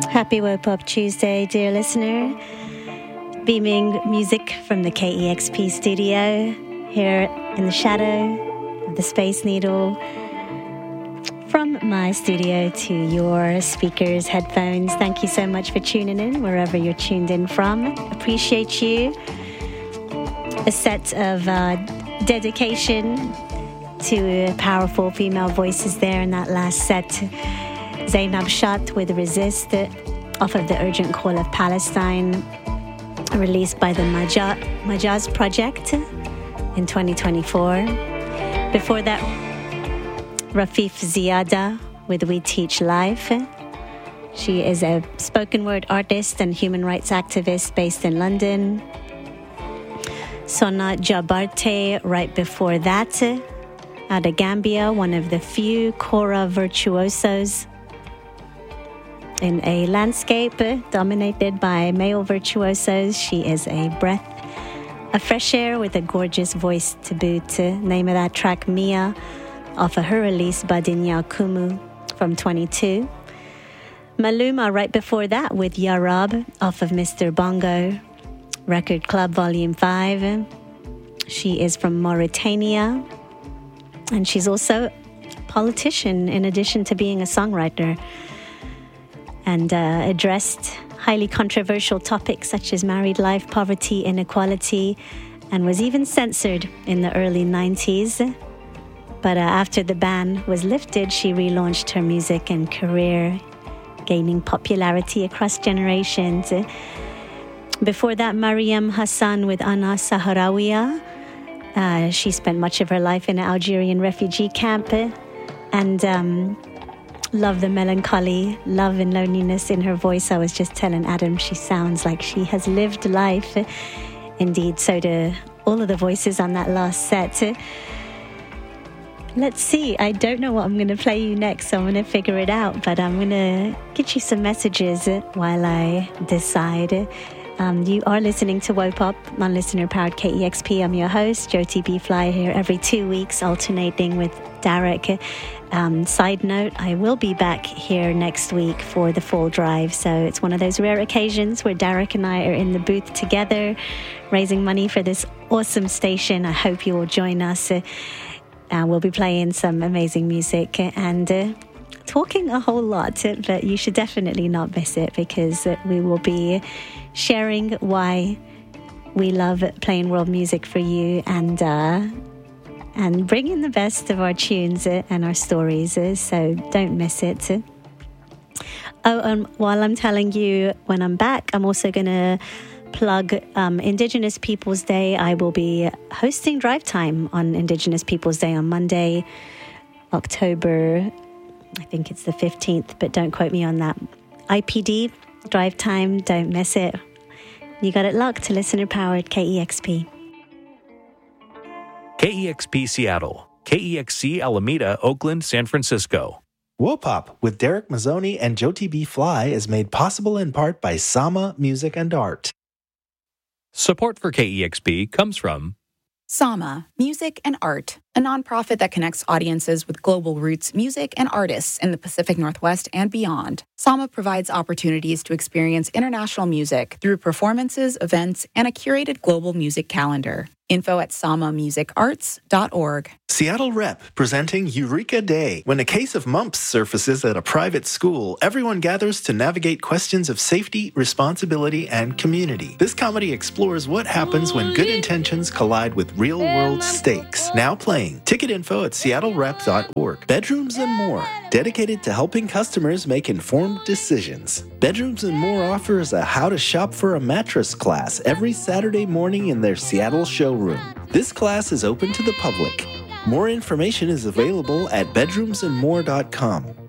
Happy Woke Up Tuesday, dear listener. Beaming music from the KEXP studio here in the shadow of the Space Needle. From my studio to your speakers, headphones. Thank you so much for tuning in wherever you're tuned in from. Appreciate you. A set of dedication to powerful female voices there in that last set. Zainab Shat with Resist off of the Urgent Call of Palestine, released by the Majaz Project in 2024. Before that, Rafif Ziada with We Teach Life. She is a spoken word artist and human rights activist based in London. Sona Jabarte right before that, out of Gambia, one of the few kora virtuosos in a landscape dominated by male virtuosos. She is a breath of fresh air with a gorgeous voice to boot. Name of that track, Mia, off of her release, Badinya Kumu, from 22. Maluma right before that with Yarab, off of Mr. Bongo, Record Club Volume 5. She is from Mauritania, and she's also a politician in addition to being a songwriter, and addressed highly controversial topics such as married life, poverty, inequality, and was even censored in the early 90s. But after the ban was lifted, she relaunched her music and career, gaining popularity across generations. Before that, Mariam Hassan with Ana Sahrawiya. She spent much of her life in an Algerian refugee camp, and love the melancholy, love and loneliness in her voice. I was just telling Adam, she sounds like she has lived life. Indeed, so do all of the voices on that last set. Let's see, I don't know what I'm going to play you next, so I'm going to figure it out, but I'm going to get you some messages while I decide. You are listening to Woke Up on listener-powered KEXP. I'm your host, Jyoti B. Fly, here every 2 weeks, alternating with Derek. Side note, I will be back here next week for the fall drive, so it's one of those rare occasions where Derek and I are in the booth together, raising money for this awesome station. I hope you will join us. We'll be playing some amazing music and talking a whole lot, but you should definitely not miss it, because we will be sharing why we love playing world music for you, and bringing the best of our tunes and our stories, so don't miss it. Oh, and while I'm telling you when I'm back, I'm also going to plug Indigenous Peoples Day. I will be hosting Drive Time on Indigenous Peoples Day on Monday, October, I think it's the 15th, but don't quote me on that. IPD, Drive Time, don't miss it. You got it locked to listener-powered KEXP. KEXP Seattle, KEXC Alameda, Oakland, San Francisco. Wopop with Derek Mazzoni and Jyoti B. Fly is made possible in part by Sama Music and Art. Support for KEXP comes from Sama Music and Art, a nonprofit that connects audiences with global roots music and artists in the Pacific Northwest and beyond. Sama provides opportunities to experience international music through performances, events, and a curated global music calendar. Info at samamusicarts.org. Seattle Rep presenting Eureka Day. When a case of mumps surfaces at a private school, everyone gathers to navigate questions of safety, responsibility, and community. This comedy explores what happens when good intentions collide with real-world stakes. Now playing. Ticket info at seattlerep.org. Bedrooms and More, dedicated to helping customers make informed decisions. Bedrooms and More offers a How to Shop for a Mattress class every Saturday morning in their Seattle showroom. This class is open to the public. More information is available at bedroomsandmore.com.